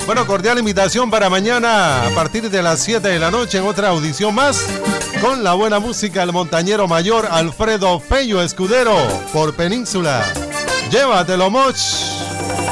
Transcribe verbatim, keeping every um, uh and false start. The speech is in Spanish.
Bueno, cordial invitación para mañana a partir de las siete de la noche en otra audición más con la buena música del montañero mayor Alfredo Fello Escudero por Península. Llévatelo, Moch.